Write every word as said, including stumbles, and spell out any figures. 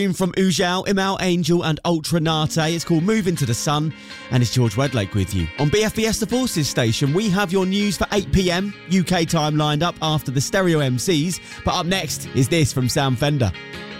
From Ujal, Imal Angel and Ultra Nate. It's called Move Into the Sun, and it's George Wedlake with you. On B F B S The Forces station, we have your news for eight p m U K time lined up after the Stereo M Cs, but up next is this from Sam Fender.